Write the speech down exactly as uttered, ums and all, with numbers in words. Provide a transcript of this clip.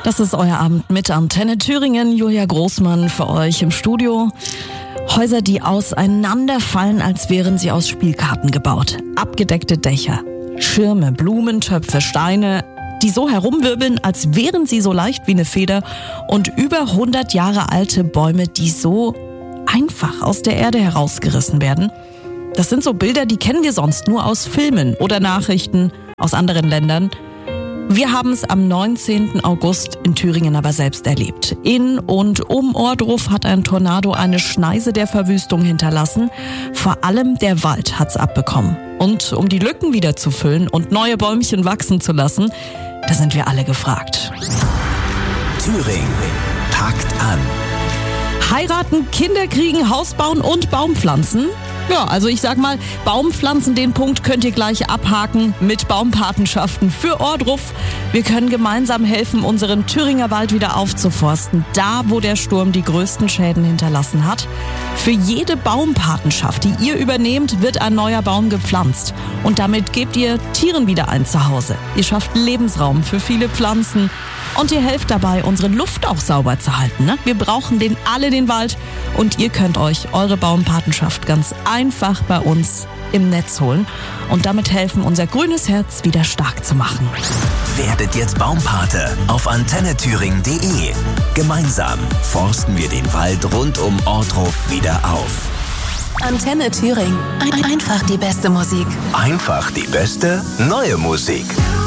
Das ist euer Abend mit Antenne Thüringen. Julia Großmann für euch im Studio. Häuser, die auseinanderfallen, als wären sie aus Spielkarten gebaut. Abgedeckte Dächer, Schirme, Blumentöpfe, Steine, die so herumwirbeln, als wären sie so leicht wie eine Feder. Und über hundert Jahre alte Bäume, die so einfach aus der Erde herausgerissen werden. Das sind so Bilder, die kennen wir sonst nur aus Filmen oder Nachrichten aus anderen Ländern. Wir haben es am neunzehnten August in Thüringen aber selbst erlebt. In und um Ohrdruf hat ein Tornado eine Schneise der Verwüstung hinterlassen. Vor allem der Wald hat's abbekommen. Und um die Lücken wieder zu füllen und neue Bäumchen wachsen zu lassen, da sind wir alle gefragt. Thüringen packt an. Heiraten, Kinder kriegen, Haus bauen und Baumpflanzen? Ja, also ich sag mal, Baumpflanzen, den Punkt könnt ihr gleich abhaken mit Baumpatenschaften für Ohrdruf. Wir können gemeinsam helfen, unseren Thüringer Wald wieder aufzuforsten, da wo der Sturm die größten Schäden hinterlassen hat. Für jede Baumpatenschaft, die ihr übernehmt, wird ein neuer Baum gepflanzt. Und damit gebt ihr Tieren wieder ein Zuhause. Ihr schafft Lebensraum für viele Pflanzen. Und ihr helft dabei, unsere Luft auch sauber zu halten. Ne? Wir brauchen den alle, den Wald. Und ihr könnt euch eure Baumpatenschaft ganz einfach bei uns im Netz holen. Und damit helfen, unser grünes Herz wieder stark zu machen. Werdet jetzt Baumpate auf antenne thüringen punkt de. Gemeinsam forsten wir den Wald rund um Ohrdruf wieder auf. Antenne Thüringen. Ein- Einfach die beste Musik. Einfach die beste neue Musik.